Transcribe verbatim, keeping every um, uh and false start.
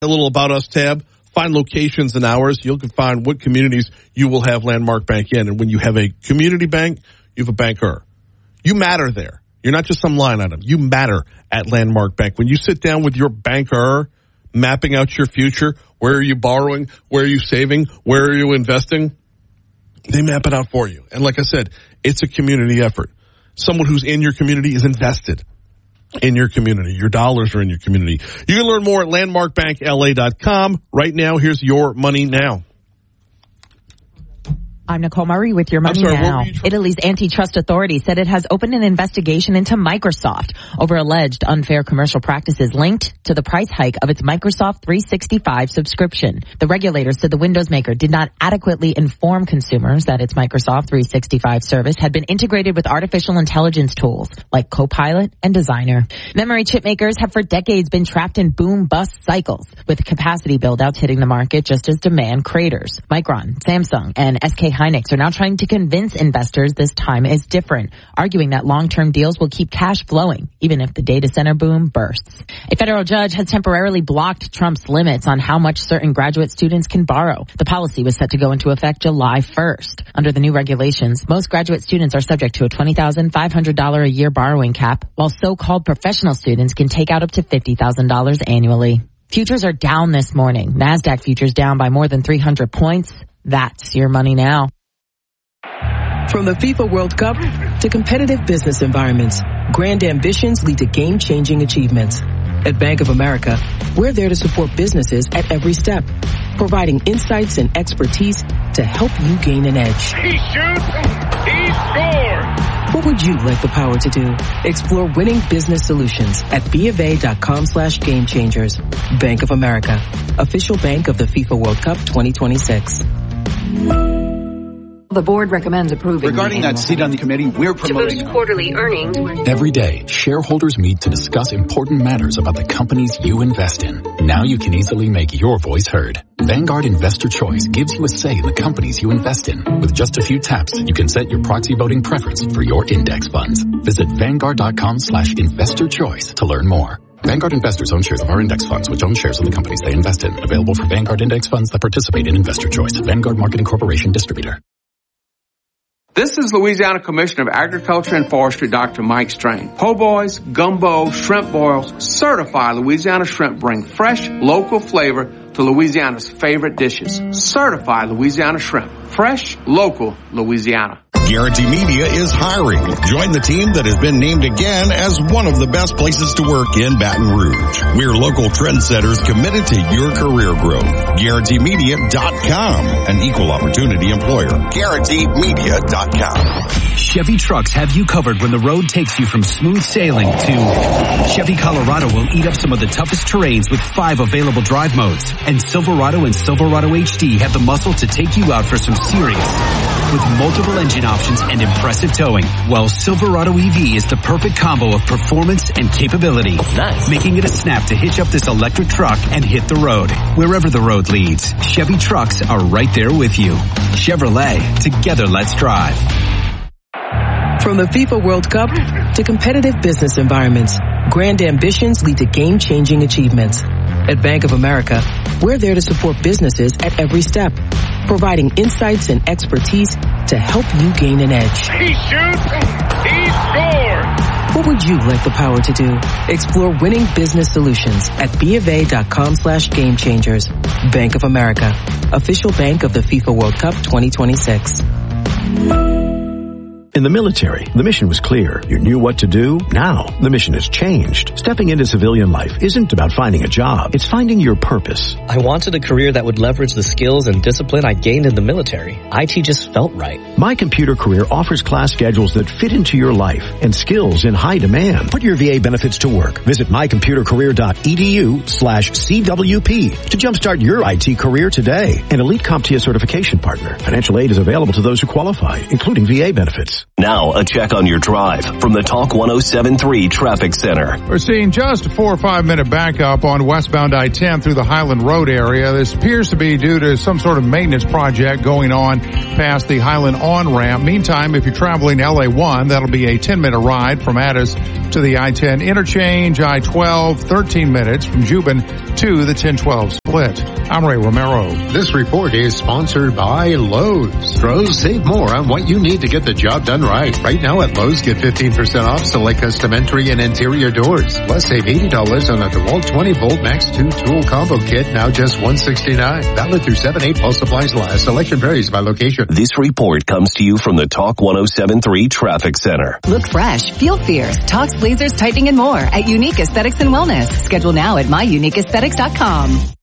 A little About Us tab. Find locations and hours. You can find what communities you will have Landmark Bank in. And when you have a community bank, you have a banker. You matter there. You're not just some line item. You matter at Landmark Bank. When you sit down with your banker, mapping out your future, where are you borrowing, where are you saving, where are you investing, they map it out for you. And like I said, it's a community effort. Someone who's in your community is invested in your community. Your dollars are in your community. You can learn more at landmark bank L A dot com. Right now, here's Your Money Now. I'm Nicole Murray with Your Money sorry, Now. Italy's antitrust authority said it has opened an investigation into Microsoft over alleged unfair commercial practices linked to the price hike of its Microsoft three sixty-five subscription. The regulator said the Windows maker did not adequately inform consumers that its Microsoft three sixty-five service had been integrated with artificial intelligence tools like Copilot and Designer. Memory chip makers have for decades been trapped in boom-bust cycles, with capacity build-outs hitting the market just as demand craters. Micron, Samsung, and S K Hynix are now trying to convince investors this time is different, arguing that long-term deals will keep cash flowing, even if the data center boom bursts. A federal judge has temporarily blocked Trump's limits on how much certain graduate students can borrow. The policy was set to go into effect July first. Under the new regulations, most graduate students are subject to a twenty thousand five hundred dollars a year borrowing cap, while so-called professional students can take out up to fifty thousand dollars annually. Futures are down this morning. NASDAQ futures down by more than three hundred points. That's Your Money Now. From the FIFA World Cup to competitive business environments, grand ambitions lead to game-changing achievements. At Bank of America, we're there to support businesses at every step, providing insights and expertise to help you gain an edge. He shoots, he scores! What would you like the power to do? Explore winning business solutions at BofA.com slash game changers. Bank of America, official bank of the FIFA World Cup twenty twenty-six. The board recommends approving. Regarding that seat on the committee, we're promoting to boost quarterly earnings. Every day, shareholders meet to discuss important matters about the companies you invest in. Now you can easily make your voice heard. Vanguard Investor Choice gives you a say in the companies you invest in. With just a few taps, you can set your proxy voting preference for your index funds. Visit Vanguard.com slash investor choice to learn more. Vanguard investors own shares of our index funds, which own shares of the companies they invest in. Available for Vanguard index funds that participate in Investor Choice. Vanguard Marketing Corporation Distributor. This is Louisiana Commissioner of Agriculture and Forestry, Doctor Mike Strain. Po' boys, gumbo, shrimp boils, certified Louisiana shrimp bring fresh, local flavor to Louisiana's favorite dishes. Certified Louisiana shrimp. Fresh, local, Louisiana. Guarantee Media is hiring. Join the team that has been named again as one of the best places to work in Baton Rouge. We're local trendsetters committed to your career growth. Guarantee Media dot com, an equal opportunity employer. Guarantee Media dot com. Chevy trucks have you covered when the road takes you from smooth sailing to Chevy Colorado will eat up some of the toughest terrains with five available drive modes. And Silverado and Silverado H D have the muscle to take you out for some serious with multiple engine options and impressive towing. While Silverado E V is the perfect combo of performance and capability. Nice. Making it a snap to hitch up this electric truck and hit the road. Wherever the road leads, Chevy trucks are right there with you. Chevrolet, together let's drive. From the FIFA World Cup to competitive business environments, grand ambitions lead to game-changing achievements. At Bank of America, we're there to support businesses at every step, providing insights and expertise to help you gain an edge. He shoots, he scores! What would you like the power to do? Explore winning business solutions at BofA.com slash game changers. Bank of America, official bank of the FIFA World Cup twenty twenty-six. In the military, the mission was clear. You knew what to do. Now, the mission has changed. Stepping into civilian life isn't about finding a job. It's finding your purpose. I wanted a career that would leverage the skills and discipline I gained in the military. I T just felt right. My Computer Career offers class schedules that fit into your life and skills in high demand. Put your V A benefits to work. Visit mycomputercareer.edu slash CWP to jumpstart your I T career today. An elite CompTIA certification partner. Financial aid is available to those who qualify, including V A benefits. roads. Now, a check on your drive from the Talk one oh seven point three Traffic Center. We're seeing just a four or five minute backup on westbound I ten through the Highland Road area. This appears to be due to some sort of maintenance project going on past the Highland on-ramp. Meantime, if you're traveling L A one, that'll be a ten minute ride from Addis to the I ten interchange, I twelve, thirteen minutes from Juban to the ten twelve split. I'm Ray Romero. This report is sponsored by Lowe's. Pros, save more on what you need to get the job done right. Right now at Lowe's, get fifteen percent off select custom entry and interior doors. Plus, save eighty dollars on a DeWalt twenty volt Max two tool combo kit, now just one hundred sixty-nine dollars. Valid through seven eight while supplies last. Selection varies by location. This report comes to you from the Talk one oh seven point three Traffic Center. Look fresh, feel fierce. Talks, lasers, tightening, and more at Unique Aesthetics and Wellness. Schedule now at my unique aesthetics dot com.